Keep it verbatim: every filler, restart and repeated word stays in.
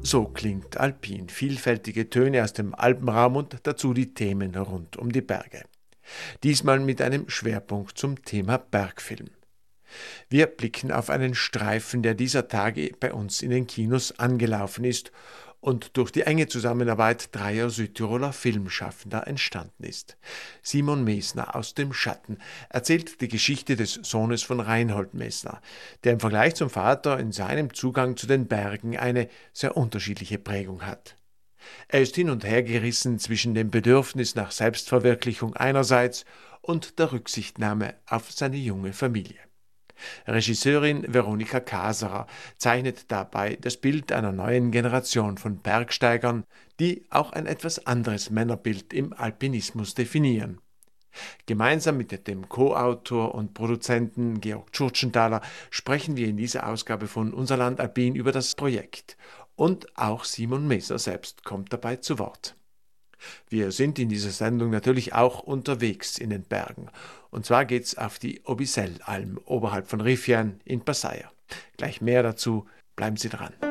So klingt Alpin. Vielfältige Töne aus dem Alpenraum und dazu die Themen rund um die Berge. Diesmal mit einem Schwerpunkt zum Thema Bergfilm. Wir blicken auf einen Streifen, der dieser Tage bei uns in den Kinos angelaufen ist und durch die enge Zusammenarbeit dreier Südtiroler Filmschaffender entstanden ist. Simon Mesner aus dem Schatten erzählt die Geschichte des Sohnes von Reinhold Mesner, der im Vergleich zum Vater in seinem Zugang zu den Bergen eine sehr unterschiedliche Prägung hat. Er ist hin und her gerissen zwischen dem Bedürfnis nach Selbstverwirklichung einerseits und der Rücksichtnahme auf seine junge Familie. Regisseurin Veronika Kaserer zeichnet dabei das Bild einer neuen Generation von Bergsteigern, die auch ein etwas anderes Männerbild im Alpinismus definieren. Gemeinsam mit dem Co-Autor und Produzenten Georg Tschurtschenthaler sprechen wir in dieser Ausgabe von Unser Land Alpin über das Projekt. Und auch Simon Mesner selbst kommt dabei zu Wort. Wir sind in dieser Sendung natürlich auch unterwegs in den Bergen. Und zwar geht's auf die Obyssel-Alm oberhalb von Riffian in Passaia. Gleich mehr dazu, bleiben Sie dran.